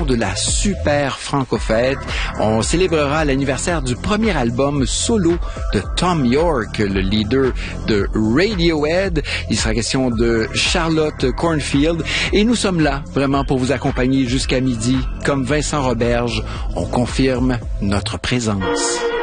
l'occasion de la super Franco-fête, on célébrera l'anniversaire du premier album solo de Thom Yorke, le leader de Radiohead. Il sera question de Charlotte Cornfield et nous sommes là vraiment pour vous accompagner jusqu'à midi. Comme Vincent Roberge, on confirme notre présence.